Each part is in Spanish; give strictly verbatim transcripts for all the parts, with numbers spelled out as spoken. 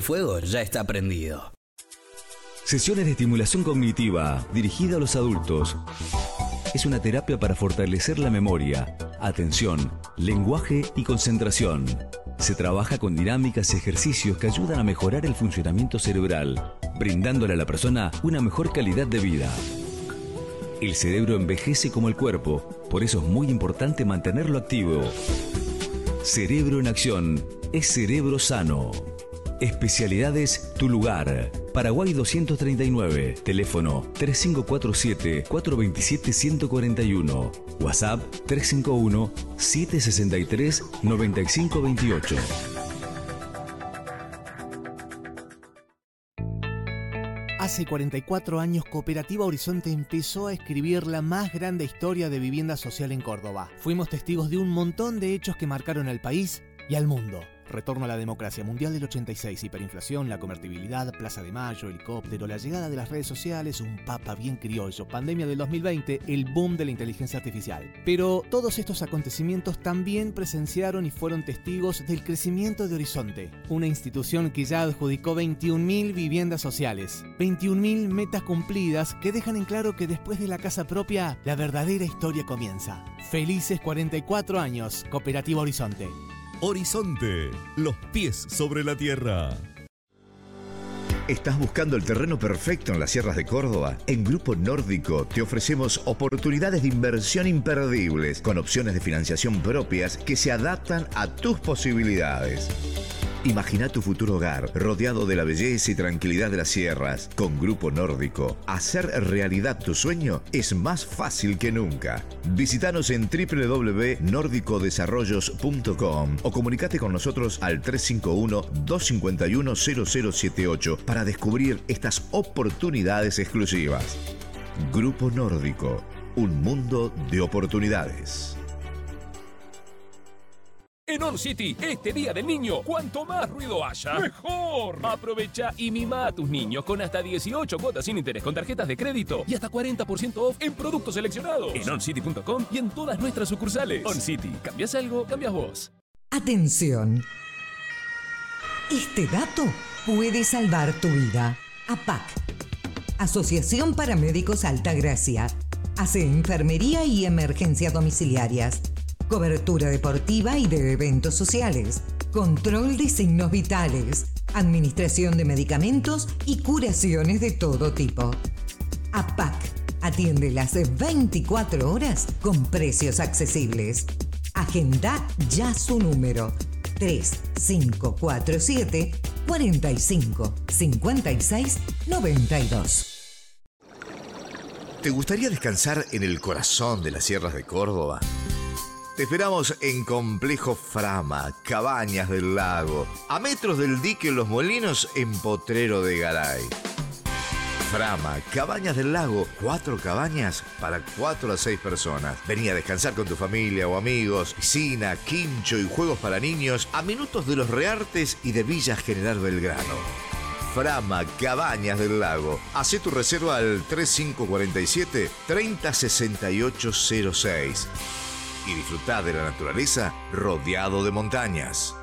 el fuego ya está prendido. Sesiones de estimulación cognitiva dirigida a los adultos. Es una terapia para fortalecer la memoria, atención, lenguaje y concentración. Se trabaja con dinámicas y ejercicios que ayudan a mejorar el funcionamiento cerebral, brindándole a la persona una mejor calidad de vida. El cerebro envejece como el cuerpo, por eso es muy importante mantenerlo activo. Cerebro en Acción es cerebro sano. Especialidades Tu Lugar. Paraguay doscientos treinta y nueve. Teléfono tres cinco cuatro siete, cuatro dos siete, uno cuatro uno. WhatsApp tres cinco uno, siete seis tres, nueve cinco dos ocho. Hace cuarenta y cuatro años, Cooperativa Horizonte empezó a escribir la más grande historia de vivienda social en Córdoba. Fuimos testigos de un montón de hechos que marcaron al país y al mundo. Retorno a la democracia, Mundial del ochenta y seis, hiperinflación, la convertibilidad, Plaza de Mayo, helicóptero, la llegada de las redes sociales, un papa bien criollo, pandemia del dos mil veinte, el boom de la inteligencia artificial. Pero todos estos acontecimientos también presenciaron y fueron testigos del crecimiento de Horizonte, una institución que ya adjudicó veintiún mil viviendas sociales, veintiún mil metas cumplidas que dejan en claro que después de la casa propia, la verdadera historia comienza. Felices cuarenta y cuatro años, Cooperativa Horizonte. Horizonte, los pies sobre la tierra. ¿Estás buscando el terreno perfecto en las sierras de Córdoba? En Grupo Nórdico te ofrecemos oportunidades de inversión imperdibles con opciones de financiación propias que se adaptan a tus posibilidades. Imagina tu futuro hogar rodeado de la belleza y tranquilidad de las sierras. Con Grupo Nórdico, hacer realidad tu sueño es más fácil que nunca. Visítanos en doble u doble u doble u punto nórdico desarrollos punto com o comunicate con nosotros al tres cinco uno, dos cinco uno, cero cero siete ocho para descubrir estas oportunidades exclusivas. Grupo Nórdico, un mundo de oportunidades. En On City, este Día del Niño, cuanto más ruido haya, ¡mejor! Aprovecha y mima a tus niños con hasta dieciocho cuotas sin interés con tarjetas de crédito y hasta cuarenta por ciento off en productos seleccionados. En on city punto com y en todas nuestras sucursales. On City, cambias algo, cambias vos. Atención. Este dato puede salvar tu vida. A P A C, Asociación Paramédicos Altagracia, hace enfermería y emergencias domiciliarias, cobertura deportiva y de eventos sociales, control de signos vitales, administración de medicamentos y curaciones de todo tipo. A P A C atiende las veinticuatro horas con precios accesibles. Agenda ya su número tres cinco cuatro siete, cuatro cinco, cinco seis, nueve dos. ¿Te gustaría descansar en el corazón de las sierras de Córdoba? Te esperamos en Complejo Frama, Cabañas del Lago, a metros del dique Los Molinos en Potrero de Garay. Frama, Cabañas del Lago, cuatro cabañas para cuatro a seis personas. Vení a descansar con tu familia o amigos, piscina, quincho y juegos para niños a minutos de Los Reartes y de Villa General Belgrano. Frama, Cabañas del Lago. Hacé tu reserva al tres cinco cuatro siete, tres cero seis ocho cero seis. Y disfrutá de la naturaleza rodeado de montañas.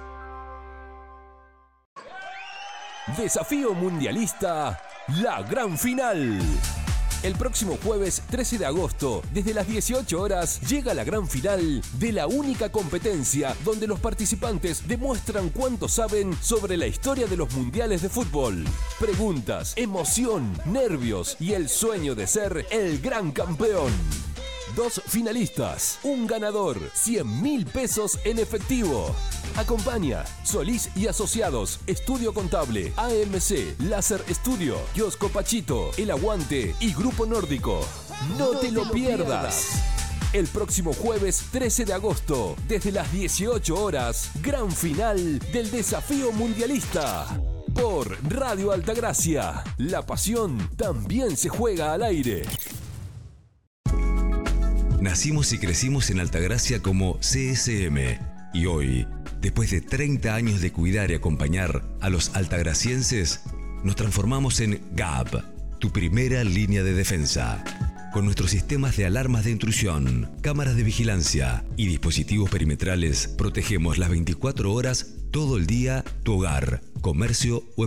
Desafío Mundialista, la gran final. El próximo jueves trece de agosto, desde las dieciocho horas, llega la gran final de la única competencia donde los participantes demuestran cuánto saben sobre la historia de los mundiales de fútbol. Preguntas, emoción, nervios y el sueño de ser el gran campeón. Dos finalistas, un ganador, cien mil pesos en efectivo. Acompaña Solís y Asociados, Estudio Contable, A M C, Láser Estudio, Kiosco Pachito, El Aguante y Grupo Nórdico. No, no te, te lo pierdas. pierdas. El próximo jueves trece de agosto, desde las dieciocho horas, gran final del Desafío Mundialista. Por Radio Altagracia, la pasión también se juega al aire. Nacimos y crecimos en Altagracia como C S M y hoy, después de treinta años de cuidar y acompañar a los altagracienses, nos transformamos en G A B, tu primera línea de defensa. Con nuestros sistemas de alarmas de intrusión, cámaras de vigilancia y dispositivos perimetrales, protegemos las veinticuatro horas, todo el día, tu hogar, comercio o